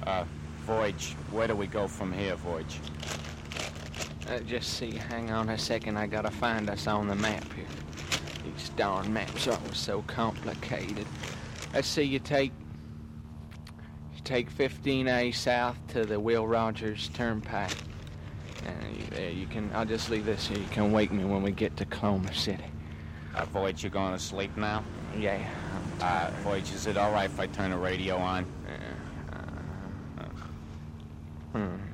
Voyage, where do we go from here, Voyage? Just see, hang on a second, I gotta find us on the map here. These darn maps are always so complicated. Let's see, you take 15A south to the Will Rogers Turnpike. And you can, I'll just leave this here. You can wake me when we get to Oklahoma City. Voyage, you going to sleep now? Yeah. Voyage, is it all right if I turn the radio on? Hmm.